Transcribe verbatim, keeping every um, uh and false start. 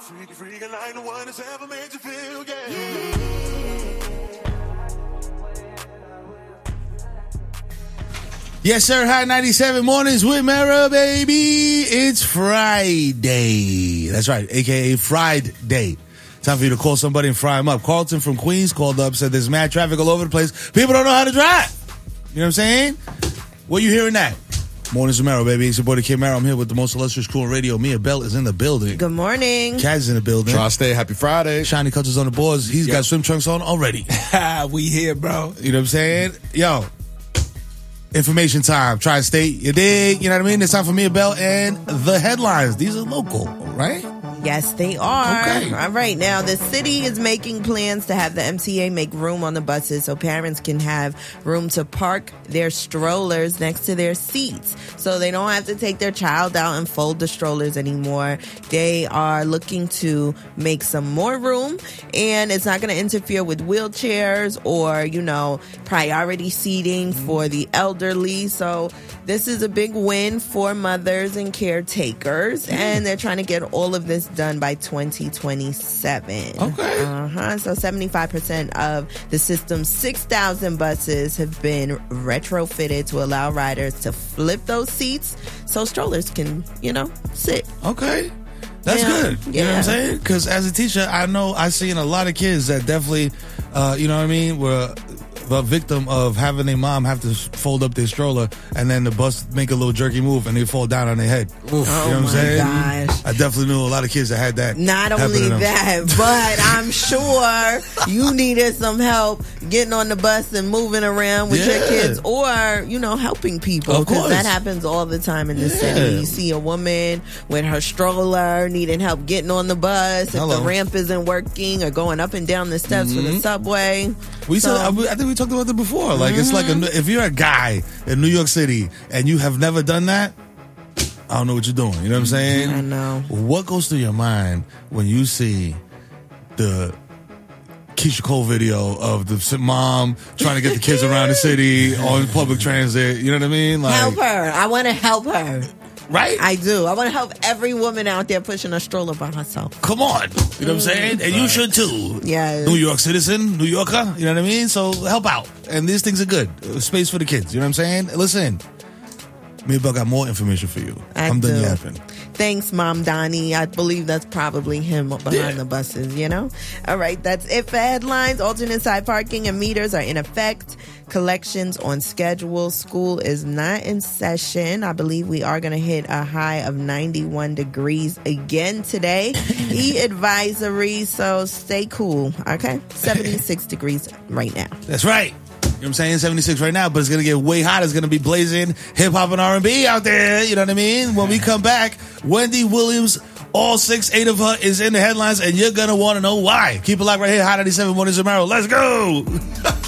freaky, freaky like the one that's ever made you feel, yeah. Yes, sir. Hot ninety-seven mornings with Mara, baby. It's Friday. That's right, a k a. Friday. Time for you to call somebody and fry them up. Carlton from Queens called up, said there's mad traffic all over the place. People don't know how to drive. You know what I'm saying? What you hearing that? Mornings with Mara, baby. It's your boy, the Kid Mara. I'm here with the most illustrious crew on radio. Mia Bell is in the building. Good morning. Kaz is in the building. Tri-State, happy Friday. Shiny Cuts on the boards. He's Yep. got swim trunks on already. We here, bro. You know what I'm saying? Yo. Information time. Tri-State, you dig? You know what I mean? It's time for Mia Bell and the headlines. These are local, right? Yes, they are. Okay. All right. Now, the city is making plans to have the M T A make room on the buses so parents can have room to park their strollers next to their seats. So they don't have to take their child out and fold the strollers anymore. They are looking to make some more room, and it's not going to interfere with wheelchairs or, you know, priority seating for the elderly. So this is a big win for mothers and caretakers, and they're trying to get all of this done by twenty twenty-seven. Okay. Uh-huh. So seventy-five percent of the system's six thousand buses have been retrofitted to allow riders to flip those seats so strollers can, you know, sit. Okay. That's Yeah. good. You know what Yeah. I'm saying? Because as a teacher, I know I've seen a lot of kids that definitely, uh, you know what I mean, were a victim of having their mom have to fold up their stroller and then the bus make a little jerky move and they fall down on their head. Oof. Oh, you know what I'm my saying? gosh. I definitely knew a lot of kids that had that. Not happen only to them. that, but I'm sure you needed some help getting on the bus and moving around with Yeah. your kids, or, you know, helping people, Of because course. that happens all the time in the Yeah. city. You see a woman with her stroller needing help getting on the bus, if Hello. the ramp isn't working, or going up and down the steps for the subway. We So- said, I I think we talked about that before. Like, it's like, a, if you're a guy in New York City and you have never done that, I don't know what you're doing. You know what I'm saying? I know. What goes through your mind when you see the Keisha Cole video of the mom trying to get the kids around the city on public transit? You know what I mean? Like, Help her. I want to help her. right? I do. I want to help every woman out there pushing a stroller by herself. Come on. You know what I'm saying? And you should too. Yes. New York citizen, New Yorker, you know what I mean? So help out. And these things are good. Space for the kids, you know what I'm saying? Listen, me and Bell got more information for you. I I'm done do. yapping. Thanks, Mom Donnie. I believe that's probably him behind Yeah. the buses, you know? All right, that's it for headlines. Alternate side parking and meters are in effect. Collections on schedule. School is not in session. I believe we are going to hit a high of ninety-one degrees again today. Heat advisory, so stay cool, okay? seventy-six degrees right now. That's right. You know what I'm saying? seventy-six right now, but it's going to get way hot. It's going to be blazing hip-hop and R and B out there. You know what I mean? When we come back, Wendy Williams, all six, eight of her is in the headlines, and you're going to want to know why. Keep it locked right here. Hot ninety-seven Mornings with Mara. Let's go.